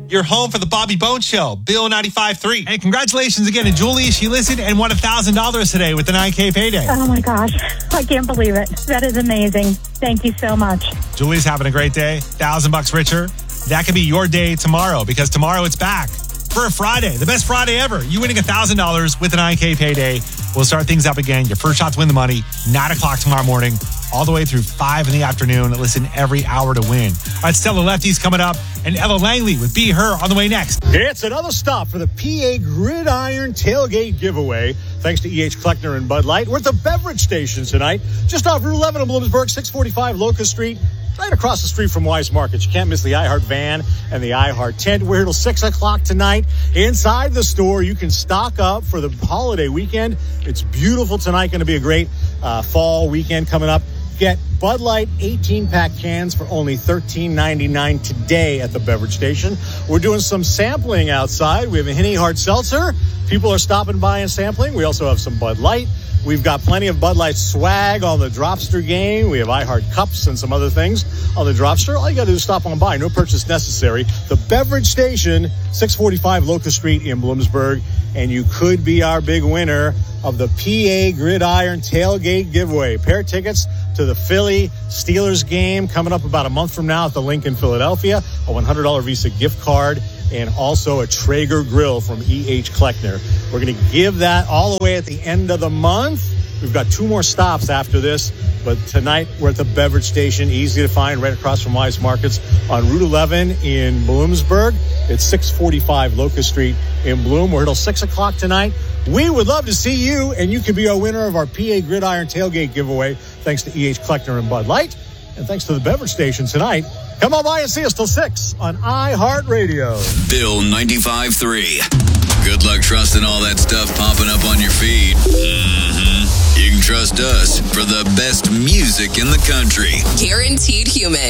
You're home for the Bobby Bones Show, Bill 95.3. And congratulations again to Julie. She listened and won $1,000 today with the 9K payday. Oh my gosh, I can't believe it. That is amazing. Thank you so much. Julie's having a great day, $1,000 richer. That could be your day tomorrow, because tomorrow it's back for a Friday, the best Friday ever. You winning $1,000 with the 9K payday. We'll start things up again. Your first shot to win the money, 9 o'clock tomorrow morning, all the way through 5 in the afternoon. Listen every hour to win. All right, Stella Lefty's coming up, and Ella Langley with Be Her on the way next. It's another stop for the PA Gridiron Tailgate Giveaway. Thanks to E.H. Kleckner and Bud Light. We're at the beverage station tonight, just off Route 11 in Bloomsburg, 645 Locust Street, right across the street from Wise Market. You can't miss the iHeart van and the iHeart tent. We're here till 6 o'clock tonight. Inside the store, you can stock up for the holiday weekend. It's beautiful tonight. Going to be a great fall weekend coming up. Get Bud Light 18-pack cans for only $13.99 today at the beverage station. We're doing some sampling outside. We have a Henny Hard Seltzer. People are stopping by and sampling. We also have some Bud Light. We've got plenty of Bud Light swag on the Dropster game. We have iHeart cups and some other things on the Dropster. All you got to do is stop on by. No purchase necessary. The beverage station, 645 Locust Street in Bloomsburg. And you could be our big winner of the PA Gridiron Tailgate Giveaway. Pair tickets to the Philly Steelers game coming up about a month from now at the Lincoln, Philadelphia. A $100 Visa gift card. And also a Traeger grill from E.H. Kleckner. We're going to give that all the way at the end of the month. We've got 2 more stops after this, but tonight we're at the beverage station, easy to find, right across from Wise Markets on Route 11 in Bloomsburg. It's 645 Locust Street in Bloom. We're here till 6 o'clock tonight. We would love to see you, and you could be our winner of our PA Gridiron Tailgate Giveaway, thanks to E.H. Kleckner and Bud Light, and thanks to the beverage station tonight. Come on by and see us till 6 on iHeartRadio. Bill 95.3. Good luck trusting all that stuff popping up on your feed. You can trust us for the best music in the country. Guaranteed Human.